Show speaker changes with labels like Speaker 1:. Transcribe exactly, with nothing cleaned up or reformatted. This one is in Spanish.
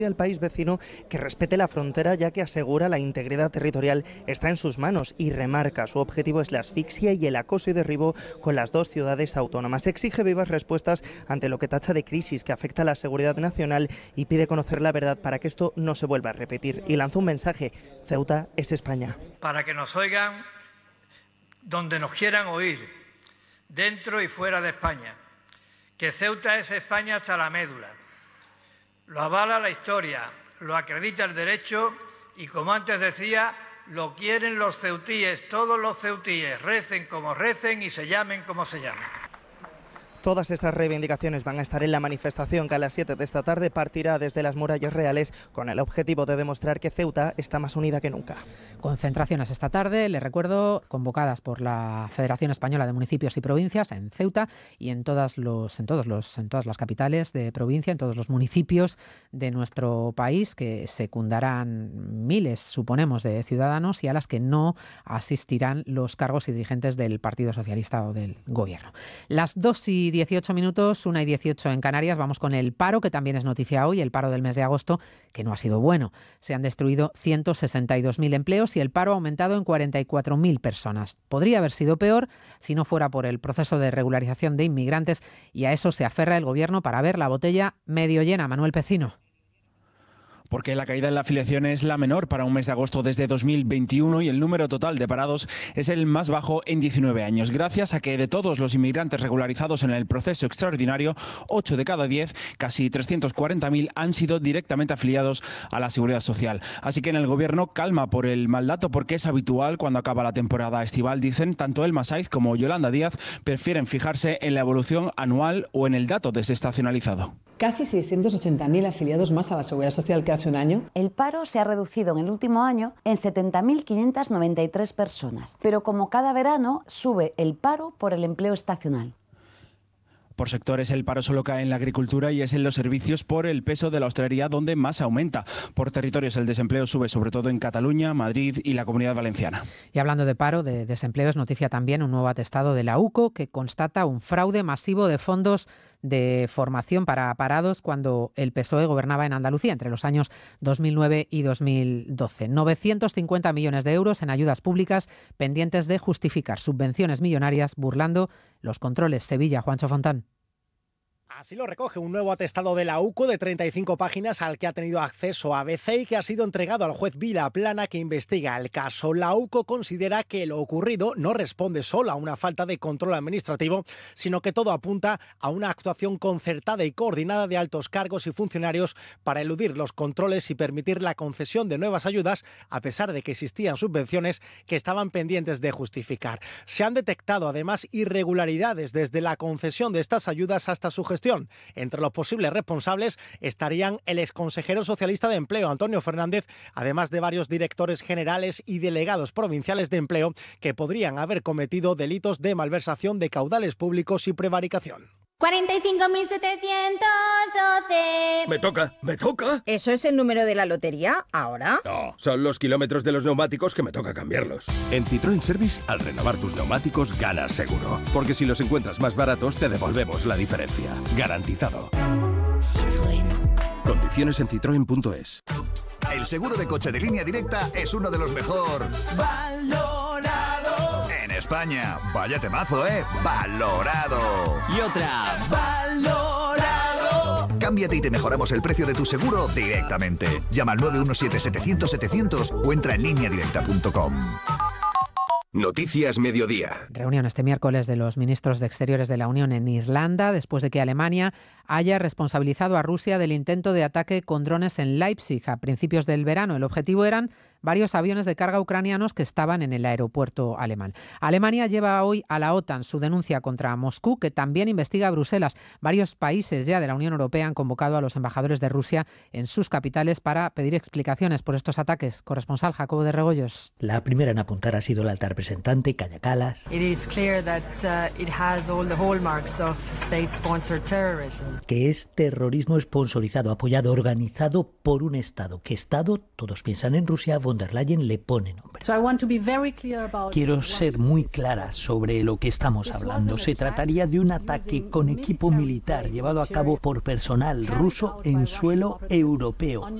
Speaker 1: al país vecino que respete la frontera, ya que asegura la integridad territorial está en sus manos y remarca su objetivo es la asfixia y el acoso y derribo con las dos ciudades autónomas. Exige vivas respuestas ante lo que tacha de crisis que afecta a la seguridad nacional y pide conocer la verdad para que esto no se vuelva a repetir. Y lanza un mensaje: Ceuta es España.
Speaker 2: Para que nos oigan donde nos quieran oír, dentro y fuera de España, que Ceuta es España hasta la médula. Lo avala la historia, lo acredita el derecho y, como antes decía, lo quieren los ceutíes, todos los ceutíes, recen como recen y se llamen como se llamen.
Speaker 1: Todas estas reivindicaciones van a estar en la manifestación que a las siete de esta tarde partirá desde las murallas reales con el objetivo de demostrar que Ceuta está más unida que nunca.
Speaker 3: Concentraciones esta tarde, les recuerdo, convocadas por la Federación Española de Municipios y Provincias en Ceuta y en todas los, en todos los, en todas las capitales de provincia, en todos los municipios de nuestro país, que secundarán miles, suponemos, de ciudadanos y a las que no asistirán los cargos y dirigentes del Partido Socialista o del Gobierno. Las dos y dieciocho minutos, una y dieciocho en Canarias. Vamos con el paro, que también es noticia hoy, el paro del mes de agosto, que no ha sido bueno. Se han destruido ciento sesenta y dos mil empleos y el paro ha aumentado en cuarenta y cuatro mil personas. Podría haber sido peor si no fuera por el proceso de regularización de inmigrantes, y a eso se aferra el Gobierno para ver la botella medio llena. Manuel Pecino.
Speaker 4: Porque la caída en la afiliación es la menor para un mes de agosto desde dos mil veintiuno y el número total de parados es el más bajo en diecinueve años, gracias a que de todos los inmigrantes regularizados en el proceso extraordinario, ocho de cada diez, casi trescientos cuarenta mil, han sido directamente afiliados a la Seguridad Social. Así que en el Gobierno calma por el mal dato, porque es habitual cuando acaba la temporada estival, dicen. Tanto Elma Saiz como Yolanda Díaz prefieren fijarse en la evolución anual o en el dato desestacionalizado.
Speaker 5: Casi seiscientos ochenta mil afiliados más a la Seguridad Social que hace un año.
Speaker 6: El paro se ha reducido en el último año en setenta mil quinientas noventa y tres personas, pero como cada verano sube el paro por el empleo estacional.
Speaker 4: Por sectores, el paro solo cae en la agricultura y es en los servicios por el peso de la hostelería donde más aumenta. Por territorios, el desempleo sube sobre todo en Cataluña, Madrid y la Comunidad Valenciana.
Speaker 3: Y hablando de paro, de desempleo, es noticia también un nuevo atestado de la U C O que constata un fraude masivo de fondos de formación para parados cuando el P S O E gobernaba en Andalucía entre los años dos mil nueve y dos mil doce. novecientos cincuenta millones de euros en ayudas públicas pendientes de justificar subvenciones millonarias burlando los controles. Sevilla, Juancho Fontán.
Speaker 7: Así lo recoge un nuevo atestado de la U C O de treinta y cinco páginas al que ha tenido acceso A B C y que ha sido entregado al juez Vilaplana, que investiga el caso. La U C O considera que lo ocurrido no responde solo a una falta de control administrativo, sino que todo apunta a una actuación concertada y coordinada de altos cargos y funcionarios para eludir los controles y permitir la concesión de nuevas ayudas, a pesar de que existían subvenciones que estaban pendientes de justificar. Se han detectado además irregularidades desde la concesión de estas ayudas hasta su gestión. Entre los posibles responsables estarían el exconsejero socialista de Empleo, Antonio Fernández, además de varios directores generales y delegados provinciales de empleo que podrían haber cometido delitos de malversación de caudales públicos y prevaricación.
Speaker 8: cuarenta y cinco mil setecientos doce.
Speaker 9: Me toca, me toca.
Speaker 8: ¿Eso es el número de la lotería ahora?
Speaker 9: No, son los kilómetros de los neumáticos que me toca cambiarlos. En Citroën Service, al renovar tus neumáticos, ganas seguro. Porque si los encuentras más baratos, te devolvemos la diferencia. Garantizado.
Speaker 10: Citroën.
Speaker 9: Condiciones en citroen punto es.
Speaker 11: El seguro de coche de Línea Directa es uno de los mejor valorado en España. Vaya temazo, ¿eh? Valorado.
Speaker 12: Y otra.
Speaker 11: Valorado. Cámbiate y te mejoramos el precio de tu seguro directamente. Llama al nueve uno siete, setecientos, setecientos o entra en línea directa punto com.
Speaker 13: Noticias Mediodía.
Speaker 3: Reunión este miércoles de los ministros de Exteriores de la Unión en Irlanda, después de que Alemania haya responsabilizado a Rusia del intento de ataque con drones en Leipzig a principios del verano. El objetivo eran varios aviones de carga ucranianos que estaban en el aeropuerto alemán. Alemania lleva hoy a la OTAN su denuncia contra Moscú, que también investiga a Bruselas. Varios países ya de la Unión Europea han convocado a los embajadores de Rusia en sus capitales para pedir explicaciones por estos ataques. Corresponsal Jacobo de Regoyos.
Speaker 14: La primera en apuntar ha sido la alta representante Kaja Kallas.
Speaker 15: It is clear that uh, it has all the hallmarks of state-sponsored terrorism.
Speaker 14: que es terrorismo sponsorizado, apoyado, organizado por un Estado. ¿Qué Estado? Todos piensan en Rusia, von der Leyen le pone nombre. Quiero ser muy clara sobre lo que estamos hablando. Se trataría de un ataque con equipo militar llevado a cabo por personal ruso en suelo europeo.